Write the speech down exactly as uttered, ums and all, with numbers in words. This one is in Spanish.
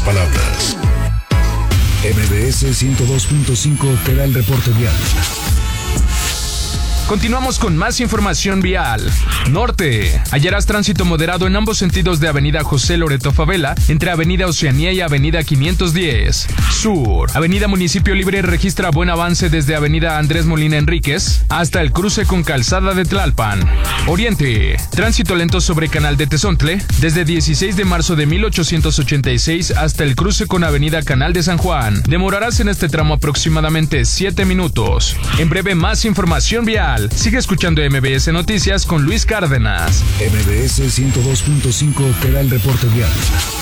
Palabras. M B S ciento dos punto cinco te da el reporte vial. Continuamos con más información vial. Norte. Hallarás tránsito moderado en ambos sentidos de Avenida José Loreto Favela, entre Avenida Oceanía y Avenida quinientos diez. Sur. Avenida Municipio Libre registra buen avance desde Avenida Andrés Molina Enríquez hasta el cruce con Calzada de Tlalpan. Oriente. Tránsito lento sobre Canal de Tezontle, desde dieciséis de marzo de mil ochocientos ochenta y seis hasta el cruce con Avenida Canal de San Juan. Demorarás en este tramo aproximadamente siete minutos. En breve, más información vial. Sigue escuchando M B S Noticias con Luis Cárdenas. M B S ciento dos punto cinco te da el reporte vial.